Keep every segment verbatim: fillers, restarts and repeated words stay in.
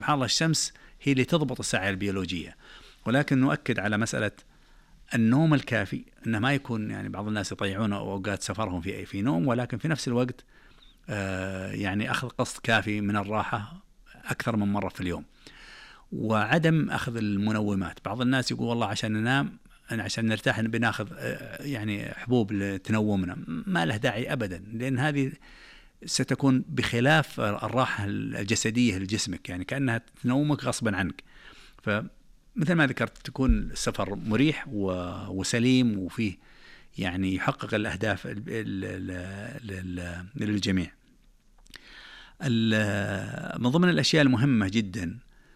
سبحان الله الشمس هي اللي تضبط الساعة البيولوجية. ولكن نؤكد على مسألة النوم الكافي، أنه ما يكون يعني بعض الناس يضيعون أوقات سفرهم في في نوم، ولكن في نفس الوقت آه يعني أخذ قسط كافي من الراحة أكثر من مرة في اليوم، وعدم أخذ المنومات. بعض الناس يقول والله عشان ننام عشان نرتاح بناخذ آه يعني حبوب لتنومنا، ما له داعي أبدا، لأن هذه ستكون بخلاف الراحة الجسدية لجسمك، يعني كأنها تنومك غصبا عنك. فمثل ما ذكرت تكون السفر مريح وسليم وفيه يعني يحقق الأهداف للجميع. من ضمن الأشياء المهمة جدا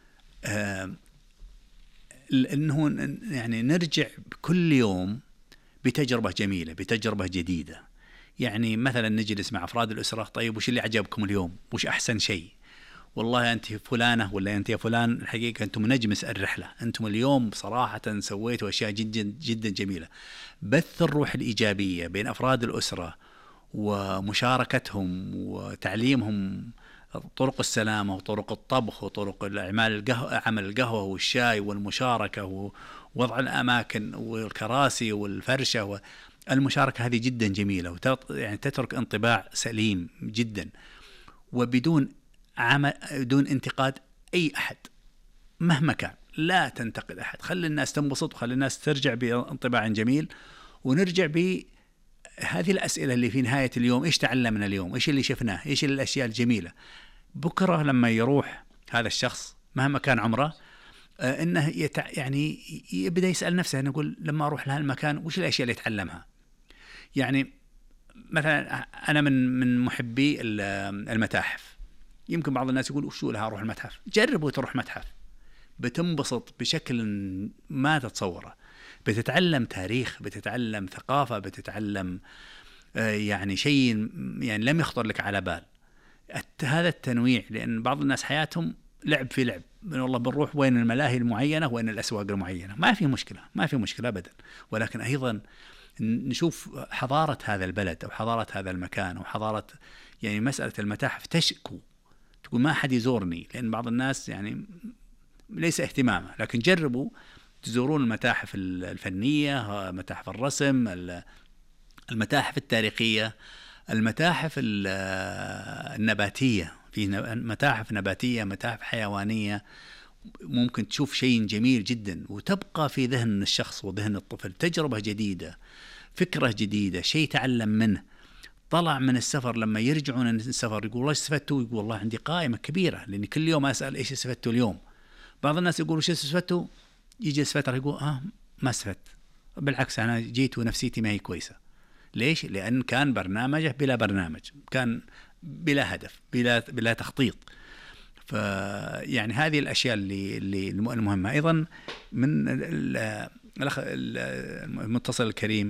أنه يعني نرجع كل يوم بتجربة جميلة، بتجربة جديدة. يعني مثلا نجلس مع أفراد الأسرة، طيب وش اللي عجبكم اليوم؟ وش أحسن شيء؟ والله أنت فلانة ولا أنت يا فلان، الحقيقة أنتم نجم الرحلة، أنتم اليوم صراحة سويتوا أشياء جدا جدا جميلة. بث الروح الإيجابية بين أفراد الأسرة ومشاركتهم وتعليمهم طرق السلامة وطرق الطبخ وطرق الأعمال القهوة، عمل القهوة والشاي والمشاركة ووضع الأماكن والكراسي والفرشة، والمشاركة هذه جدا جميلة، يعني تترك انطباع سليم جدا، وبدون عمل بدون انتقاد أي أحد مهما كان. لا تنتقد أحد، خلي الناس تنبسط وخلي الناس ترجع بانطباع جميل. ونرجع بهذه الأسئلة اللي في نهاية اليوم: إيش تعلمنا اليوم؟ إيش اللي شفناه؟ إيش الأشياء الجميلة؟ بكرة لما يروح هذا الشخص مهما كان عمره آه إنه يتع... يعني يبدأ يسأل نفسه، نقول لما أروح لهذا المكان وش الأشياء اللي يتعلمها؟ يعني مثلا أنا من من محبي المتاحف. يمكن بعض الناس يقول وشو لها أروح المتحف؟ جربوا تروح متحف، بتنبسط بشكل ما تتصوره، بتتعلم تاريخ، بتتعلم ثقافة، بتتعلم يعني شيء يعني لم يخطر لك على بال. هذا التنويع، لأن بعض الناس حياتهم لعب في لعب، من والله بنروح وين الملاهي المعينة وين الأسواق المعينة، ما في مشكلة، ما في مشكلة أبدا. ولكن أيضا نشوف حضارة هذا البلد أو حضارة هذا المكان أو حضارة، يعني مسألة المتاحف تشكو تقول ما أحد يزورني، لأن بعض الناس يعني ليس اهتمامه. لكن جربوا تزورون المتاحف الفنية، متاحف الرسم، المتاحف التاريخية، المتاحف النباتية، في متاحف نباتية، متاحف حيوانية، ممكن تشوف شيء جميل جدا وتبقى في ذهن الشخص وذهن الطفل تجربة جديدة، فكرة جديدة، شيء تعلم منه. طلع من السفر لما يرجعون من السفر يقول الله استفدتوا؟ يقول والله عندي قائمة كبيرة، لأني كل يوم أسأل إيش استفدتوا اليوم. بعض الناس يقولوا إيش استفدتوا، يجي فترة يقول آه ما استفدت، بالعكس أنا جيت ونفسيتي ما هي كويسة. ليش؟ لأن كان برنامجه بلا برنامج، كان بلا هدف، بلا بلا تخطيط. فيعني هذه الأشياء اللي اللي المهمة. أيضا من الأخ المتصل الكريم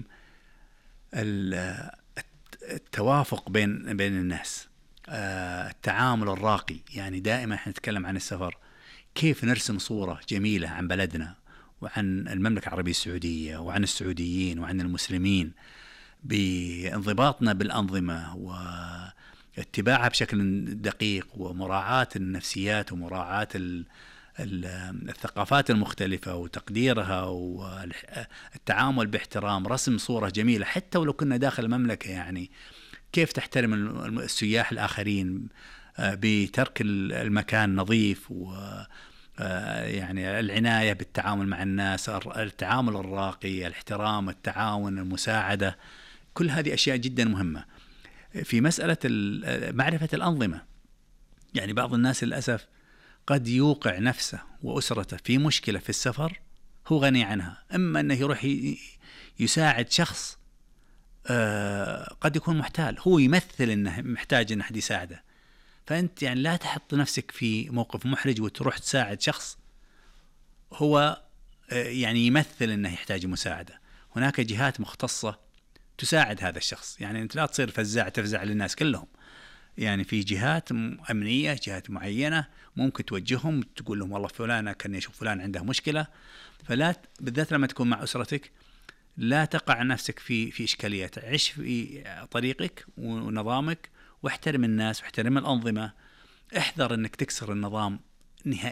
التوافق بين بين الناس، التعامل الراقي. يعني دائما احنا نتكلم عن السفر، كيف نرسم صورة جميلة عن بلدنا وعن المملكة العربية السعودية وعن السعوديين وعن المسلمين، بانضباطنا بالأنظمة واتباعها بشكل دقيق، ومراعاة النفسيات ومراعاة الثقافات المختلفة وتقديرها والتعامل باحترام، رسم صورة جميلة حتى ولو كنا داخل المملكة. يعني كيف تحترم السياح الآخرين بترك المكان نظيف، و يعني العناية بالتعامل مع الناس، التعامل الراقي، الاحترام، التعاون، المساعدة. كل هذه أشياء جدا مهمة. في مسألة معرفة الأنظمة، يعني بعض الناس للأسف قد يوقع نفسه وأسرته في مشكلة في السفر هو غني عنها، إما أنه يروح يساعد شخص قد يكون محتال، هو يمثل أنه محتاج أن أحد يساعده، فأنت يعني لا تحط نفسك في موقف محرج وتروح تساعد شخص هو يعني يمثل أنه يحتاج مساعدة. هناك جهات مختصة تساعد هذا الشخص، يعني أنت لا تصير فزاع تفزع للناس كلهم. يعني في جهات أمنية، جهات معينة ممكن توجههم، تقول لهم والله فلان كان يشوف فلان عنده مشكلة. فلا بالذات لما تكون مع أسرتك لا تقع نفسك في في إشكاليات، عيش في طريقك ونظامك، واحترم الناس واحترم الأنظمة. احذر أنك تكسر النظام نهائيا.